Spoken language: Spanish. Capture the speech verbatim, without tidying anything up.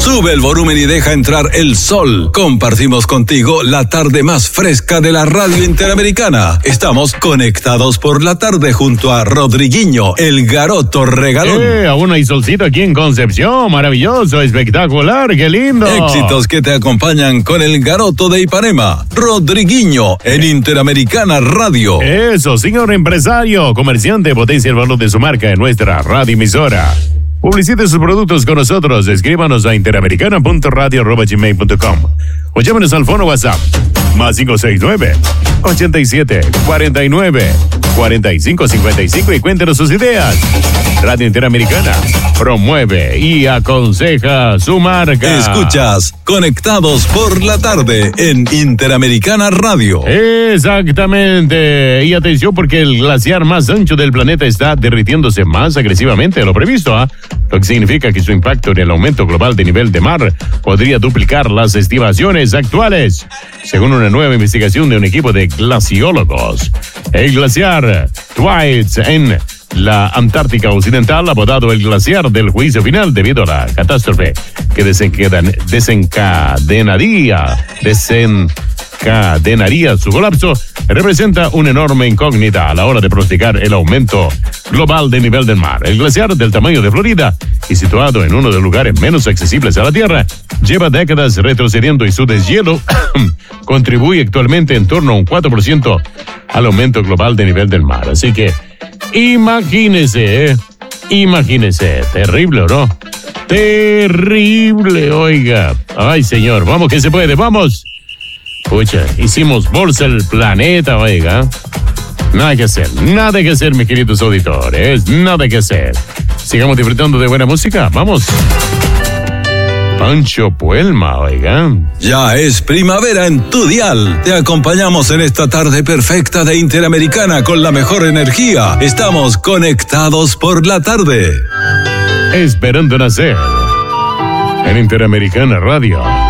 Sube el volumen y deja entrar el sol. Compartimos contigo la tarde más fresca de la radio interamericana. Estamos conectados por la tarde junto a Rodriguinho, el garoto regalón. Eh, aún hay solcito aquí en Concepción. Maravilloso, espectacular, qué lindo. Éxitos que te acompañan con el garoto de Ipanema, Rodriguinho, en Interamericana Radio. Eso, señor empresario, comerciante, potencia el valor de su marca en nuestra radio emisora. Publicite sus productos con nosotros. Escríbanos a interamericana punto radio arroba gmail punto com o llámenos al fono WhatsApp más cinco seis nueve, ochenta y siete, cuarenta y nueve, cuarenta y cinco cincuenta y cinco y cuéntenos sus ideas. Radio Interamericana promueve y aconseja su marca. Escuchas Conectados por la Tarde en Interamericana Radio. Exactamente. Y atención, porque el glaciar más ancho del planeta está derritiéndose más agresivamente de lo previsto, ¿ah? ¿eh? Lo que significa que su impacto en el aumento global de nivel de mar podría duplicar las estimaciones actuales, según una nueva investigación de un equipo de glaciólogos. El glaciar Thwaites en la Antártica Occidental, apodado el glaciar del juicio final debido a la catástrofe que desencaden, desencadenaría, desencadenaría su colapso, representa una enorme incógnita a la hora de pronosticar el aumento global del nivel del mar. El glaciar del tamaño de Florida y situado en uno de los lugares menos accesibles a la Tierra, lleva décadas retrocediendo y su deshielo contribuye actualmente en torno a un cuatro por ciento al aumento global del nivel del mar. Así que imagínese, ¿eh? Imagínese, terrible, ¿o no? Terrible, oiga. Ay, señor, vamos que se puede, vamos. Pucha, hicimos bolsa el planeta, oiga. Nada que hacer, nada que hacer, mis queridos auditores, nada que hacer. Sigamos disfrutando de buena música, vamos. Pancho Puelma, oiga. Ya es primavera en tu dial. Te acompañamos en esta tarde perfecta de Interamericana con la mejor energía. Estamos conectados por la tarde. Esperando nacer en Interamericana Radio.